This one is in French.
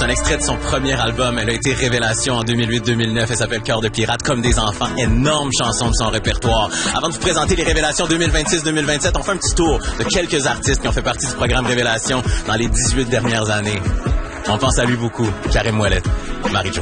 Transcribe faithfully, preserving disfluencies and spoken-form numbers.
c'est un extrait de son premier album. Elle a été révélation en deux mille huit deux mille neuf. Elle s'appelle Cœur de pirate, comme des enfants. Énorme chanson de son répertoire. Avant de vous présenter les révélations deux mille vingt-six deux mille vingt-sept, on fait un petit tour de quelques artistes qui ont fait partie du programme Révélation dans les dix-huit dernières années. On pense à lui beaucoup. Karim Ouellet, Marie-Jo.